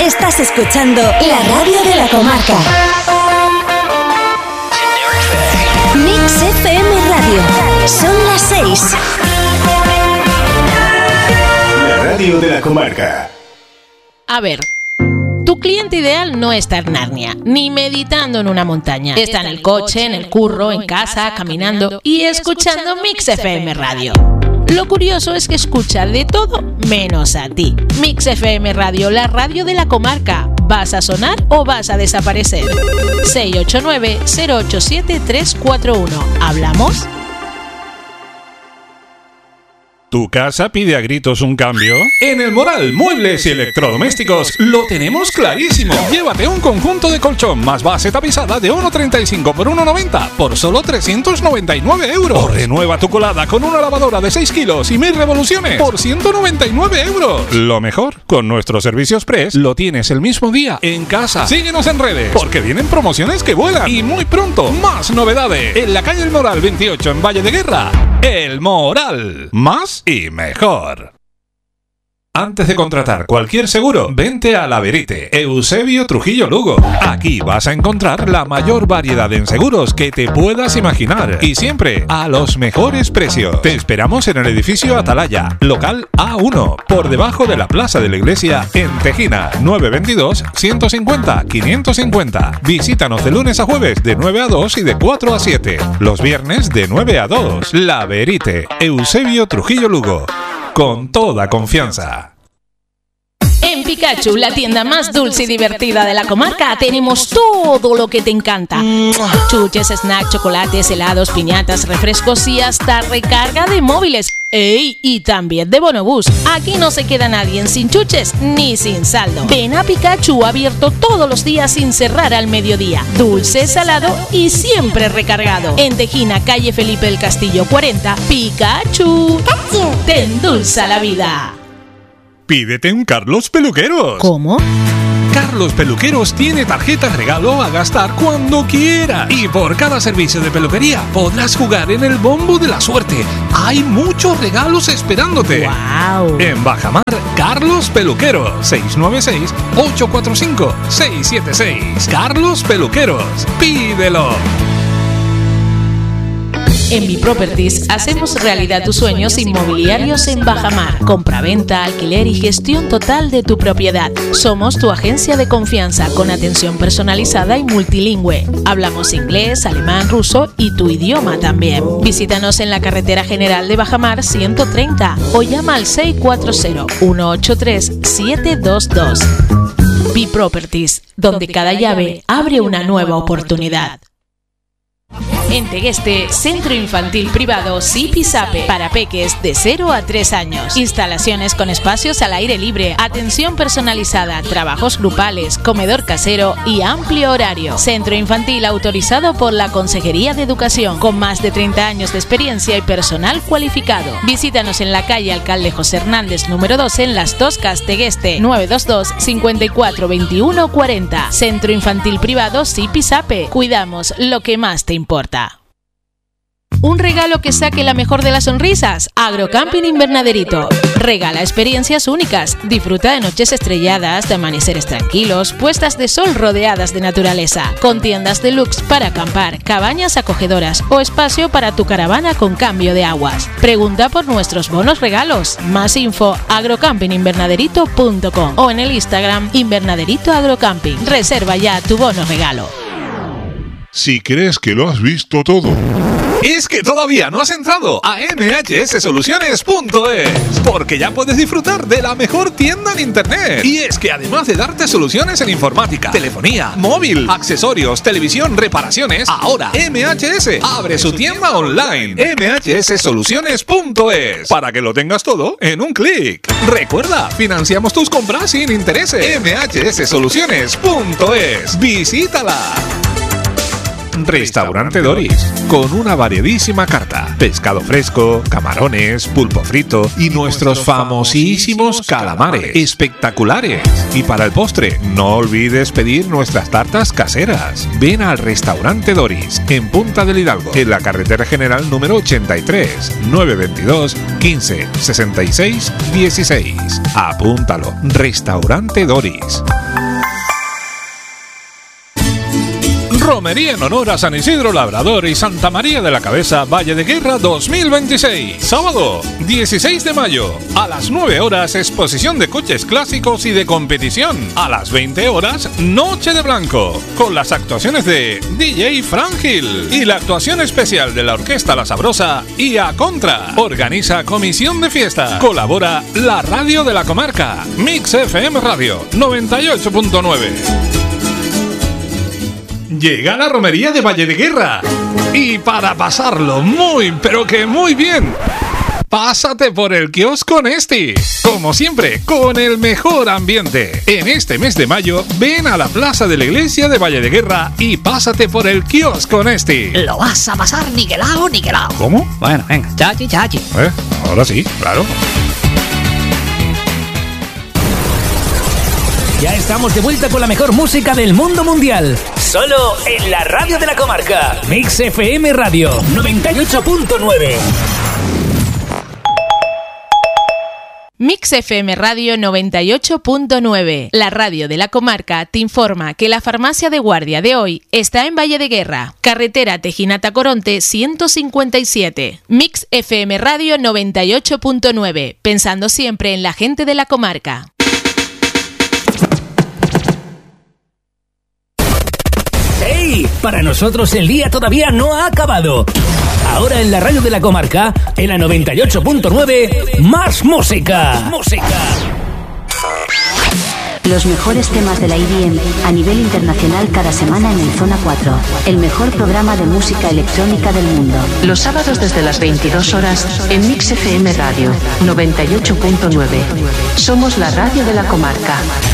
Estás escuchando la radio de la comarca. Mix FM Radio. Son las 6. La radio de la comarca. A ver, tu cliente ideal no está en Narnia, ni meditando en una montaña. Está en el coche, en el curro, en casa, caminando y escuchando Mix FM Radio. Lo curioso es que escucha de todo menos a ti. Mix FM Radio, la radio de la comarca. ¿Vas a sonar o vas a desaparecer? 689-087-341. ¿Hablamos? ¿Tu casa pide a gritos un cambio? En El Moral, muebles y electrodomésticos lo tenemos clarísimo. Llévate un conjunto de colchón más base tapizada de 1,35 por 1,90 por solo 399 euros. O renueva tu colada con una lavadora de 6 kilos y 1000 revoluciones por 199 euros. Lo mejor, con nuestros servicios Press lo tienes el mismo día en casa. Síguenos en redes, porque vienen promociones que vuelan. Y muy pronto, más novedades. En la calle El Moral 28 en Valle de Guerra. El Moral. Más y mejor. Antes de contratar cualquier seguro, vente a La Verite, Eusebio Trujillo Lugo. Aquí vas a encontrar la mayor variedad en seguros que te puedas imaginar y siempre a los mejores precios. Te esperamos en el edificio Atalaya, local A1, por debajo de la Plaza de la Iglesia en Tejina, 922-150-550. Visítanos de lunes a jueves de 9 a 2 y de 4 a 7. Los viernes de 9 a 2. La Verite, Eusebio Trujillo Lugo. Con toda confianza. En Pikachu, la tienda más dulce y divertida de la comarca, tenemos todo lo que te encanta. Chuches, snacks, chocolates, helados, piñatas, refrescos y hasta recarga de móviles. ¡Ey! Y también de bonobús. Aquí no se queda nadie sin chuches ni sin saldo. Ven a Pikachu, abierto todos los días sin cerrar al mediodía. Dulce, salado y siempre recargado. En Tejina, calle Felipe del Castillo 40, Pikachu. Te endulza la vida. Pídete un Carlos Peluqueros. ¿Cómo? Carlos Peluqueros tiene tarjeta regalo a gastar cuando quiera. Y por cada servicio de peluquería podrás jugar en el bombo de la suerte. Hay muchos regalos esperándote. ¡Wow! En Bajamar, Carlos Peluqueros. 696-845-676. Carlos Peluqueros. Pídelo. En Biproperties hacemos realidad tus sueños inmobiliarios en Bajamar. Compraventa, alquiler y gestión total de tu propiedad. Somos tu agencia de confianza con atención personalizada y multilingüe. Hablamos inglés, alemán, ruso y tu idioma también. Visítanos en la carretera general de Bajamar 130 o llama al 640-183-722. Biproperties, donde cada llave abre una nueva oportunidad. En Tegueste, Centro Infantil Privado Zipizape para peques de 0 a 3 años. Instalaciones con espacios al aire libre, atención personalizada, trabajos grupales, comedor casero y amplio horario. Centro Infantil autorizado por la Consejería de Educación, con más de 30 años de experiencia y personal cualificado. Visítanos en la calle Alcalde José Hernández, número 12, en Las Toscas, Tegueste, 922 54 21 40. Centro Infantil Privado Zipizape. Cuidamos lo que más te importa. Un regalo que saque la mejor de las sonrisas. Agrocamping Invernaderito. Regala experiencias únicas. Disfruta de noches estrelladas, de amaneceres tranquilos, puestas de sol rodeadas de naturaleza, con tiendas deluxe para acampar, cabañas acogedoras o espacio para tu caravana con cambio de aguas. Pregunta por nuestros bonos regalos. Más info: agrocampinginvernaderito.com o en el Instagram Invernaderito Agrocamping. Reserva ya tu bono regalo. Si crees que lo has visto todo, es que todavía no has entrado a mhssoluciones.es, porque ya puedes disfrutar de la mejor tienda en internet. Y es que además de darte soluciones en informática, telefonía, móvil, accesorios, televisión, reparaciones, ahora MHS abre su tienda online, mhssoluciones.es, para que lo tengas todo en un clic. Recuerda, financiamos tus compras sin intereses. mhssoluciones.es. Visítala. Restaurante Doris, con una variedísima carta: pescado fresco, camarones, pulpo frito y nuestros famosísimos calamares espectaculares. Y para el postre, no olvides pedir nuestras tartas caseras. Ven al Restaurante Doris, en Punta del Hidalgo, en la carretera general número 83, 922 15 66 16. Apúntalo: Restaurante Doris. Romería en honor a San Isidro Labrador y Santa María de la Cabeza, Valle de Guerra 2026. Sábado 16 de mayo a las 9 horas, exposición de coches clásicos y de competición. A las 20 horas, Noche de Blanco, con las actuaciones de DJ Frank Hill y la actuación especial de la Orquesta La Sabrosa y A Contra. Organiza Comisión de Fiesta. Colabora la Radio de la Comarca. Mix FM Radio 98.9. Llega la romería de Valle de Guerra. Y para pasarlo muy, pero que muy bien, pásate por el kiosco Nesti. Como siempre, con el mejor ambiente. En este mes de mayo, ven a la plaza de la iglesia de Valle de Guerra y pásate por el kiosco Nesti. Lo vas a pasar niquelao, niquelao. ¿Cómo? Bueno, venga, chachi, chachi. Ahora sí, claro. Ya estamos de vuelta con la mejor música del mundo mundial. Solo en la radio de la comarca. Mix FM Radio 98.9. Mix FM Radio 98.9, la radio de la comarca, te informa que la farmacia de guardia de hoy está en Valle de Guerra, carretera Tejinata-Coronte 157. Mix FM Radio 98.9, pensando siempre en la gente de la comarca. ¡Hey! Para nosotros el día todavía no ha acabado. Ahora en la radio de la comarca, en la 98.9, más música. Los mejores temas de la EDM a nivel internacional cada semana en el Zona 4, el mejor programa de música electrónica del mundo. Los sábados desde las 22 horas en Mix FM Radio 98.9. Somos la radio de la comarca.